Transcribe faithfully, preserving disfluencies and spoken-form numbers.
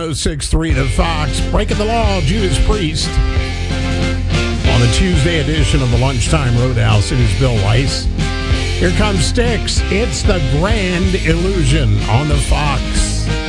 oh six three The Fox. Breaking the Law, Judas Priest. On the Tuesday edition of the Lunchtime Roadhouse, it is Bill Weiss. Here comes Styx. It's the Grand Illusion on the Fox.